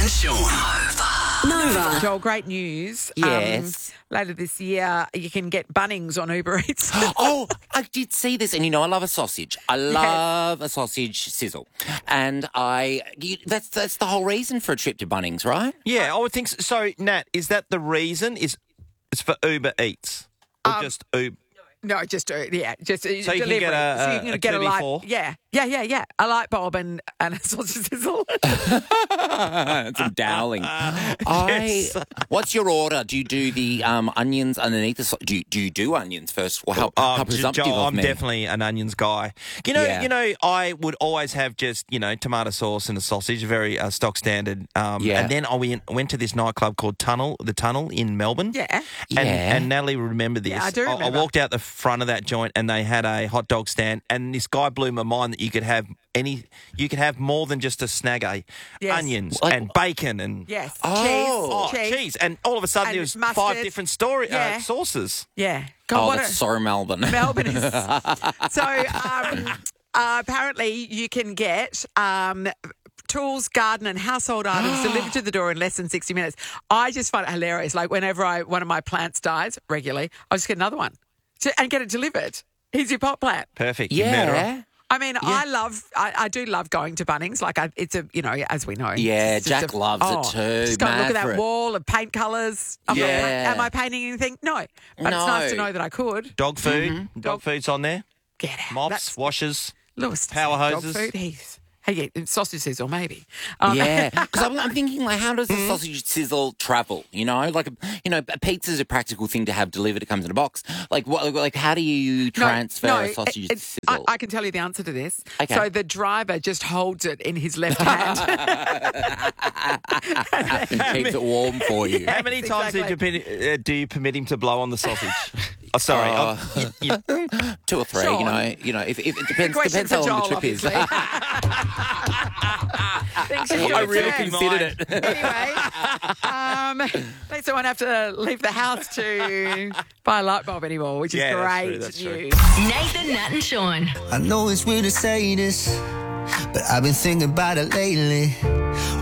and Sean. Nova. Joel, great news. Yes. Later this year, you can get Bunnings on Uber Eats. Oh, I did see this, and I love a sausage. I love a sausage sizzle, and that's the whole reason for a trip to Bunnings, right? Yeah, I would think so. So, Nat, is that the reason? It's for Uber Eats? Or just Uber? No, just So delivery. you can get a 2 before? Yeah. A light bulb and a sausage sizzle. Some doweling. Yes. What's your order? Do you do the onions underneath the? Do you do onions first? Well, how presumptive Joel, of I'm me. definitely an onions guy. I would always have just tomato sauce and a sausage, very stock standard. And then I went to this nightclub called the Tunnel in Melbourne. Yeah. And Natalie would remember this. Yeah, I do remember. I walked out the front of that joint and they had a hot dog stand, and this guy blew my mind that you could have more than just a snaggy. Yes. Onions and bacon and Yes. cheese. And all of a sudden And there was mustard. 5 different sauces. Yeah. God, that's so Melbourne. Melbourne is. So apparently you can get tools, garden and household items delivered to the door in less than 60 minutes. I just find it hilarious. Like whenever one of my plants dies regularly, I just get another one and get it delivered. Here's your pot plant. Perfect. Yeah. I mean, I do love going to Bunnings. Like, it's a, as we know. Yeah, it's just Jack loves it too. Just go and look at Mad for that it. wall of paint colours. Am I painting anything? No. But it's nice to know that I could. Dog food. Dog food's on there. Get out. Mops, washers, Lewis, power dog hoses. food. Hey, sausage sizzle, maybe. Yeah, because I'm thinking, how does the sausage sizzle travel? A pizza's a practical thing to have delivered. It comes in a box. How do you transfer a sausage sizzle? I can tell you the answer to this. Okay. So the driver just holds it in his left hand. And keeps it warm for you. How many times do you permit him to blow on the sausage? Oh, sorry. 2 or 3, Sean. if it depends Question how for long Joel, the trip is. obviously. Thanks for your I really turn. considered it. Anyway, at least I won't have to leave the house to buy a light bulb anymore, which is great that's true. news. Nathan, Nat and Sean. I know it's weird to say this, but I've been thinking about it lately.